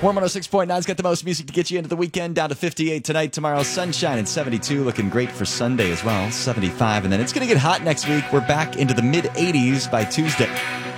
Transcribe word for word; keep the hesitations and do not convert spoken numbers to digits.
Warm one oh six point nine's got the most music to get you into the weekend. Down to fifty-eight tonight. Tomorrow, sunshine and seventy-two. Looking great for Sunday as well. seventy-five. And then it's going to get hot next week. We're back into the mid eighties by Tuesday.